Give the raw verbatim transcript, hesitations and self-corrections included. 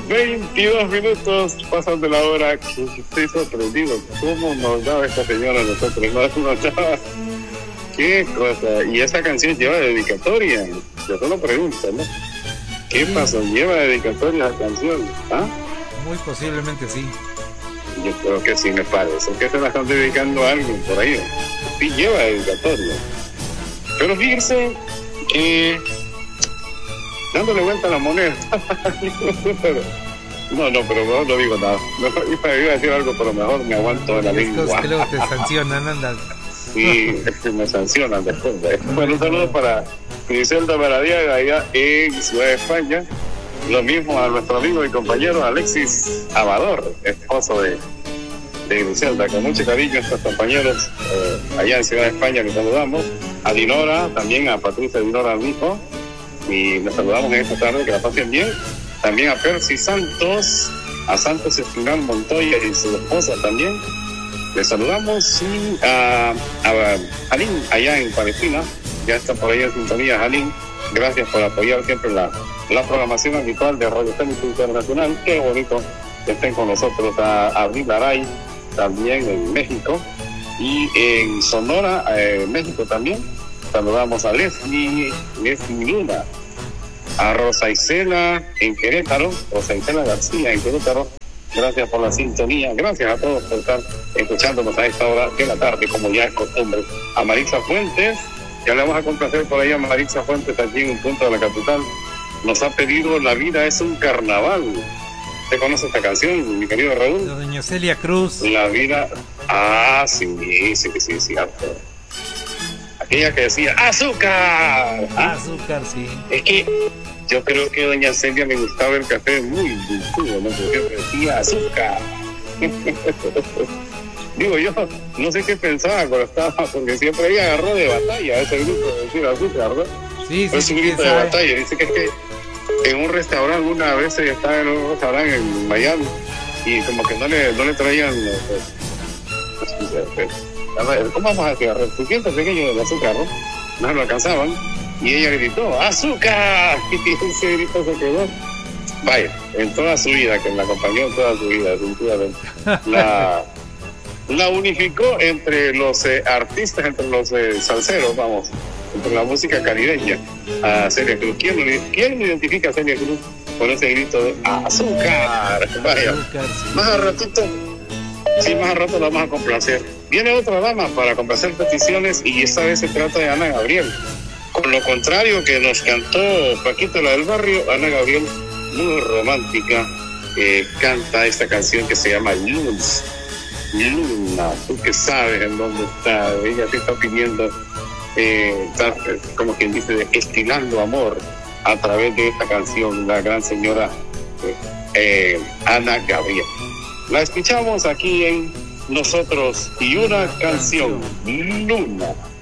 veintidós minutos pasan de la hora. Estoy sorprendido. ¿Cómo nos daba esta señora a nosotros? No, nos daba... Qué cosa. Y esa canción lleva dedicatoria. Yo solo pregunto, ¿no? ¿Qué pasó? ¿Lleva dedicatoria la canción? ¿Ah? Muy posiblemente sí. Yo creo que sí, me parece que se la están dedicando a alguien por ahí. Sí lleva dedicatoria. Pero fíjense que dándole vuelta a la moneda. no, no, pero mejor no digo nada. No, iba a decir algo, pero mejor me aguanto de la lengua. Que luego te sancionan, anda. Sí, me sancionan después. Bueno, un saludo para Griselda Maradiaga allá en Ciudad de España. Lo mismo a nuestro amigo y compañero Alexis Amador, esposo de, de Griselda. Con mucho cariño a estos compañeros eh, allá en Ciudad de España, que saludamos. A Dinora, también a Patricia Dinora, mi hijo. Y les saludamos en esta tarde, que la pasen bien. También a Percy Santos, a Santos Espinal Montoya y su esposa también. Les saludamos y a, a Jalín, allá en Palestina. Ya está por ahí en sintonía, Jalín. Gracias por apoyar siempre la, la programación habitual de Radio Técnico Internacional. Qué bonito que estén con nosotros. A Abril Aray, también en México. Y en Sonora, eh, México también. Saludamos a Leslie, Leslie Luna. A Rosa Isela en Querétaro, Rosa Isela García en Querétaro. Gracias por la sintonía. Gracias a todos por estar escuchándonos a esta hora de la tarde, como ya es costumbre. A Maritza Fuentes, ya le vamos a complacer por ahí a Maritza Fuentes, allí en un punto de la capital. Nos ha pedido La vida es un carnaval. ¿Usted conoce esta canción, mi querido Raúl? La doña Celia Cruz. La vida... Ah, sí, sí, sí, sí, cierto. Aquella que decía ¡azúcar! Azúcar, sí. Es que yo creo que doña Celia le gustaba el café muy dulzudo, ¿no? Porque siempre decía azúcar. Digo yo, no sé qué pensaba cuando estaba, porque siempre ella agarró de batalla ese grupo de decir azúcar, ¿verdad? Sí, sí. Fue su grito de batalla. Dice que es que en un restaurante, una vez ella estaba en un restaurante en Miami y como que no le, no le traían... Pues, pues, a ver, ¿cómo vamos a decir? Recipiente pequeño del azúcar, ¿no? No lo alcanzaban. Y ella gritó, ¡azúcar! Y ese grito se quedó. Vaya, en toda su vida, que la acompañó en toda su vida, definitivamente. La, la unificó entre los eh, artistas, entre los eh, salseros, vamos, entre la música caribeña, a Celia Cruz. ¿Quién, ¿Quién identifica a Celia Cruz con ese grito de ¡azúcar! Vaya, azúcar, sí. Más a ratito, sí, más a rato la vamos a complacer. Viene otra dama para complacer peticiones y esta vez se trata de Ana Gabriel. Con lo contrario que nos cantó Paquita la del Barrio, Ana Gabriel, muy romántica, eh, canta esta canción que se llama Luz. Luna, tú que sabes en dónde está. Ella te está pidiendo, eh, está, como quien dice, estilando amor a través de esta canción, la gran señora eh, eh, Ana Gabriel. La escuchamos aquí en Nosotros y una canción, Luna.